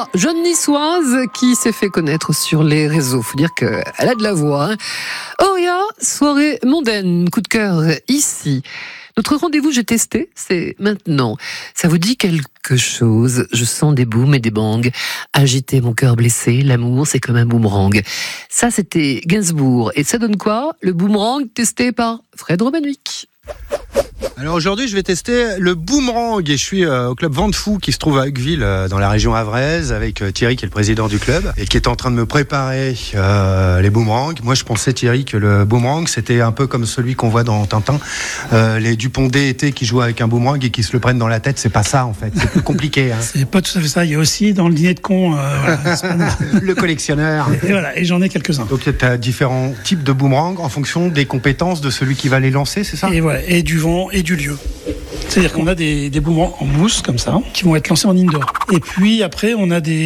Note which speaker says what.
Speaker 1: jeune niçoise qui s'est fait connaître sur les réseaux. Faut dire qu'elle a de la voix. Auria, soirée mondaine, coup de cœur ici. Notre rendez-vous, j'ai testé, c'est maintenant. Ça vous dit quelque chose? Je sens des booms et des bangs. Agiter mon cœur blessé, l'amour, c'est comme un boomerang. Ça, c'était Gainsbourg. Et ça donne quoi? Le boomerang testé par Fred Romanwick.
Speaker 2: Alors aujourd'hui, je vais tester le boomerang et je suis au club Vent de Fou qui se trouve à Hugueville dans la région havraise avec Thierry qui est le président du club et qui est en train de me préparer les boomerangs. Moi, je pensais, Thierry, que le boomerang c'était un peu comme celui qu'on voit dans Tintin, les Dupondé été qui jouent avec un boomerang et qui se le prennent dans la tête. C'est pas ça en fait, c'est plus compliqué.
Speaker 3: C'est pas tout à fait ça. Il y a aussi dans le dîner de con
Speaker 2: le collectionneur.
Speaker 3: Et voilà, et j'en ai quelques-uns.
Speaker 2: Donc tu as différents types de boomerangs en fonction des compétences de celui qui va les lancer, c'est ça?
Speaker 3: Et voilà, et du vent et du lieu. C'est-à-dire qu'on a des boomerangs en mousse comme ça qui vont être lancés en indoor. Et puis après on a des